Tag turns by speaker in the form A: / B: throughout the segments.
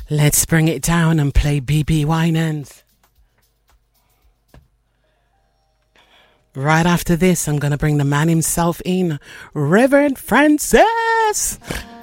A: Let's bring it down and play BB Winans. Right after this, I'm going to bring the man himself in, Reverend Francis.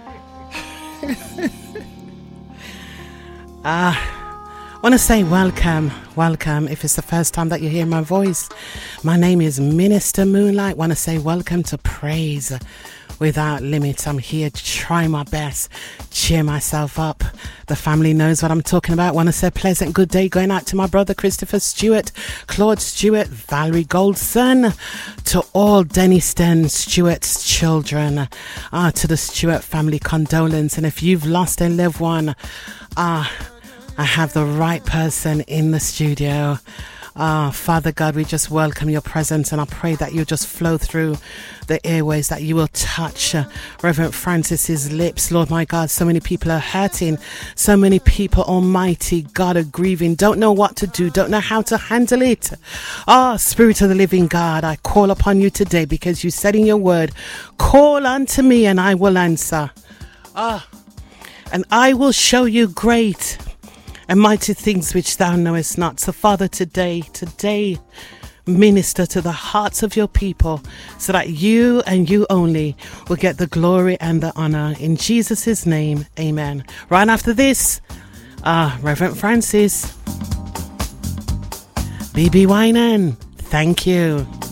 A: I want to say welcome. If it's the first time that you hear my voice, my name is Minister Moonlight. Want to say welcome to Praise Without Limits. I'm here to try my best, cheer myself up. The family knows what I'm talking about. Want to say pleasant good day going out to my brother Christopher Stewart, Claude Stewart, Valerie Goldson, to all Denniston Stewart's children, to the Stewart family, condolence. And if you've lost a loved one, I have the right person in the studio. Father God, we just welcome your presence, and I pray that you'll just flow through the airways, that you will touch Reverend Francis's lips. Lord my God, so many people are hurting, so many people, Almighty God, are grieving, don't know what to do, don't know how to handle it. Spirit of the living God, I call upon you today, because you said in your word, call unto me and I will answer. And I will show you great and mighty things which thou knowest not. So Father, today, minister to the hearts of your people, so that you and you only will get the glory and the honor. In Jesus' name, amen. Right after this, Reverend Francis, BB Winan, thank you.